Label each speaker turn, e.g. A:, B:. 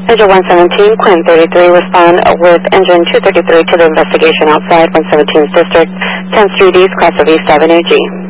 A: Engine 117, Quinn 33, respond with engine 233 to the investigation outside 117's district, 10th Street East, cross of East Avenue G.